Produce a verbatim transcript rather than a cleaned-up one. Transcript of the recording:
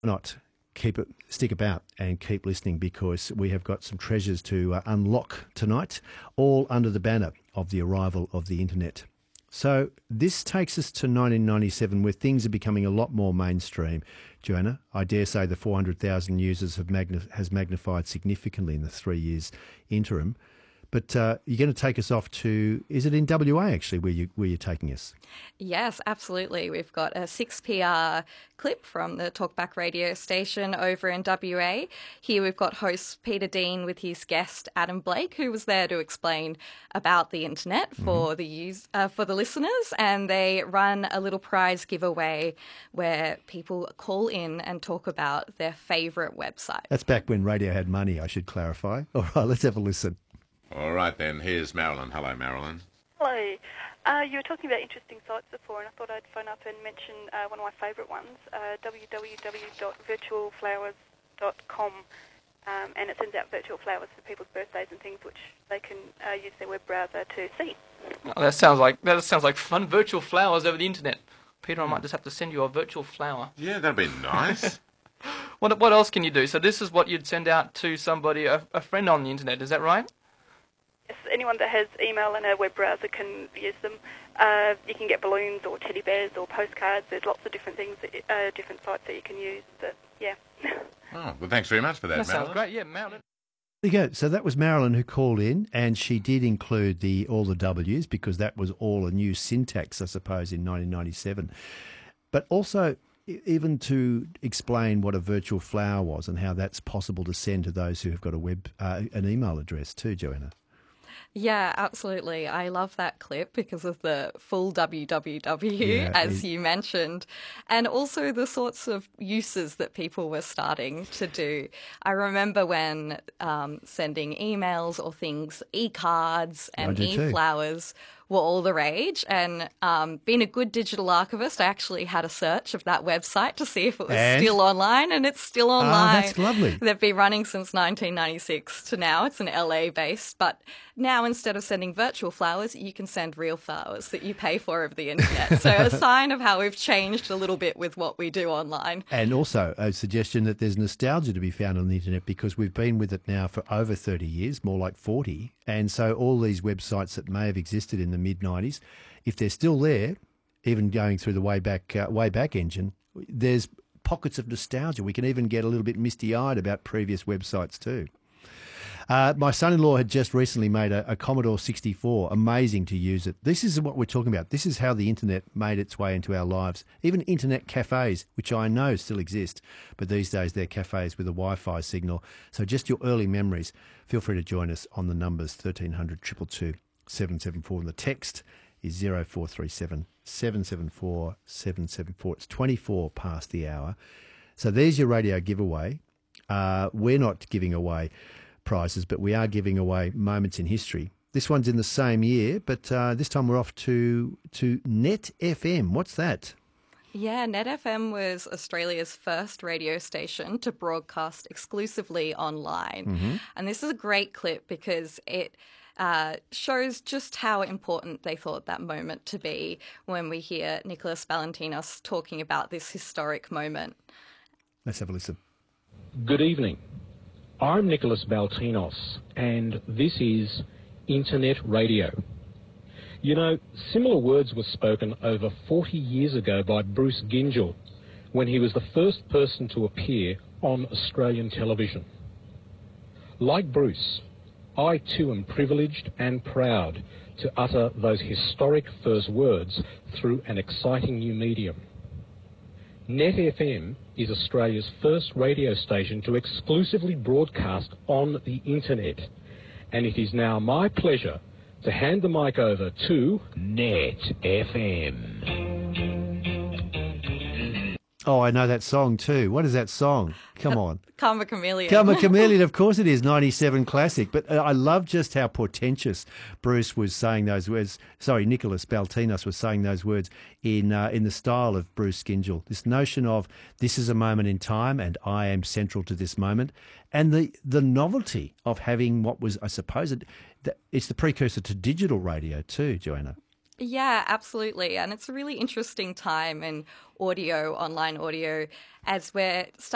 not keep it, stick about and keep listening, because we have got some treasures to uh, unlock tonight, all under the banner of the arrival of the internet. So this takes us to nineteen ninety-seven, where things are becoming a lot more mainstream. Joanna, I dare say the four hundred thousand users have magni- has magnified significantly in the three years interim. But uh, you're going to take us off to, is it in W A actually where, you, where you're taking us? Yes, absolutely. We've got a six P R clip from the Talkback radio station over in W A. Here we've got host Peter Dean with his guest Adam Blake, who was there to explain about the internet for mm-hmm. the use, uh, for the listeners, and they run a little prize giveaway where people call in and talk about their favourite website. That's back when radio had money, I should clarify. All right, let's have a listen. All right, then. Here's Marilyn. Hello, Marilyn. Hello. Uh, you were talking about interesting sites before, and I thought I'd phone up and mention uh, one of my favourite ones, uh, w w w dot virtual flowers dot com, um, and it sends out virtual flowers for people's birthdays and things, which they can uh, use their web browser to see. Oh, that sounds like that sounds like fun. Virtual flowers over the internet. Peter, I might just have to send you a virtual flower. Yeah, that'd be nice. What what else can you do? So this is what you'd send out to somebody, a, a friend on the internet. Is that right? Anyone that has email and a web browser can use them. Uh, you can get balloons or teddy bears or postcards. There's lots of different things, that, uh, different sites that you can use. But yeah. Oh, well, thanks very much for that, that Marilyn. Sounds great. Yeah, Marilyn. There you go. So that was Marilyn who called in, and she did include the all the W's, because that was all a new syntax, I suppose, in nineteen ninety-seven. But also, even to explain what a virtual flower was and how that's possible to send to those who have got a web, uh, an email address too, Joanna. Yeah, absolutely. I love that clip because of the full W W W, yeah, as it, you mentioned, and also the sorts of uses that people were starting to do. I remember when um, sending emails or things, e-cards and e-flowers were all the rage. And um, being a good digital archivist, I actually had a search of that website to see if it was and? still online, and it's still online. Ah, that's lovely. They've been running since nineteen ninety-six to now. It's an L A-based, but now instead of sending virtual flowers, you can send real flowers that you pay for over the internet. So a sign of how we've changed a little bit with what we do online. And also a suggestion that there's nostalgia to be found on the internet, because we've been with it now for over thirty years, more like forty. And so all these websites that may have existed in the mid nineties, if they're still there, even going through the Wayback, uh, Wayback engine, there's pockets of nostalgia. We can even get a little bit misty-eyed about previous websites too. Uh, my son-in-law had just recently made a, a Commodore sixty-four. Amazing to use it. This is what we're talking about. This is how the internet made its way into our lives. Even internet cafes, which I know still exist, but these days they're cafes with a Wi-Fi signal. So just your early memories. Feel free to join us on the numbers thirteen hundred, two two two, seven seven four, and the text is zero four three seven, seven seven four, seven seven four. It's twenty-four past the hour. So there's your radio giveaway. Uh, we're not giving away prizes, but we are giving away moments in history. This one's in the same year, but uh, this time we're off to to Net F M. What's that? Yeah, Net F M was Australia's first radio station to broadcast exclusively online. Mm-hmm. And this is a great clip because it uh, shows just how important they thought that moment to be when we hear Nicholas Ballantinos talking about this historic moment. Let's have a listen. Good evening. I'm Nicholas Baltinos, and this is Internet Radio. You know, similar words were spoken over forty years ago by Bruce Gyngell when he was the first person to appear on Australian television. Like Bruce, I too am privileged and proud to utter those historic first words through an exciting new medium. Net F M is Australia's first radio station to exclusively broadcast on the internet, and it is now my pleasure to hand the mic over to Net F M. Oh, I know that song too. What is that song? Come on. Karma Chameleon. Karma Chameleon, of course it is, ninety-seven classic. But I love just how portentous Bruce was saying those words. Sorry, Nicholas Baltinos was saying those words in uh, in the style of Bruce Gyngell. This notion of this is a moment in time and I am central to this moment. And the, the novelty of having what was, I suppose, it, it's the precursor to digital radio too, Joanna. Yeah, absolutely. And it's a really interesting time in audio, online audio, as we're starting